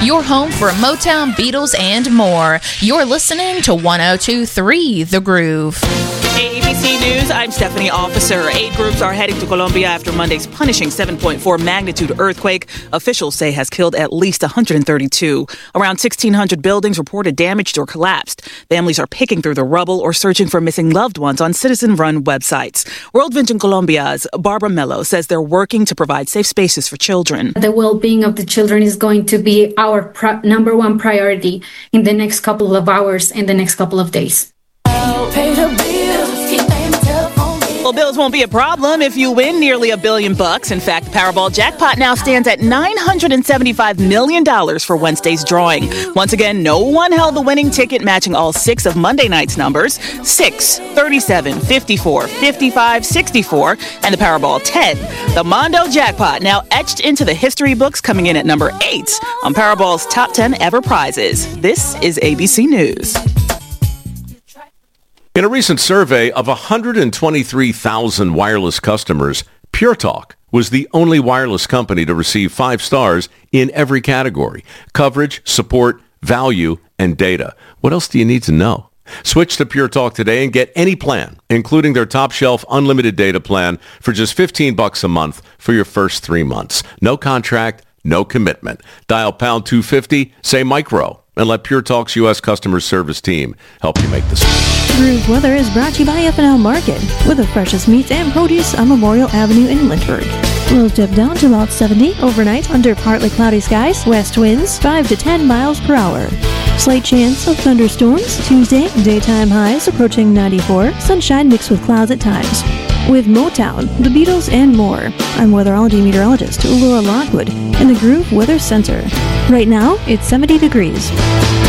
your home for Motown, Beatles, and more. You're listening to 102.3 The Groove. ABC News, I'm Stephanie Officer. 8 groups are heading to Colombia after Monday's punishing 7.4 magnitude earthquake officials say has killed at least 132. Around 1,600 buildings reported damaged or collapsed. Families are picking through the rubble or searching for missing loved ones on citizen-run websites. World Vision Colombia's Barbara Mello says they're working to provide safe spaces for children. The well-being of the children is going to be our number one priority in the next couple of hours, in the next couple of days. Well, bills won't be a problem if you win nearly $1 billion. In fact, the Powerball jackpot now stands at $975 million for Wednesday's drawing. Once again, no one held the winning ticket, matching all 6 of Monday night's numbers: 6, 37, 54, 55, 64, and the Powerball 10. The Mondo jackpot now etched into the history books, coming in at number 8 on Powerball's top 10 ever prizes. This is ABC News. In a recent survey of 123,000 wireless customers, Pure Talk was the only wireless company to receive 5 stars in every category: coverage, support, value, and data. What else do you need to know? Switch to Pure Talk today and get any plan, including their top shelf unlimited data plan, for just $15 a month for your first 3 months. No contract, no commitment. Dial pound 250, say micro, and let Pure Talk's U.S. customer service team help you make the switch. Groove Weather is brought to you by F&L Market, with the freshest meats and produce on Memorial Avenue in Lynchburg. Lows dip down to about 70 overnight under partly cloudy skies. West winds 5 to 10 miles per hour. Slight chance of thunderstorms Tuesday. Daytime highs approaching 94. Sunshine mixed with clouds at times. With Motown, the Beatles, and more, I'm weatherology meteorologist Laura Lockwood in the Groove Weather Center. Right now, it's 70 degrees.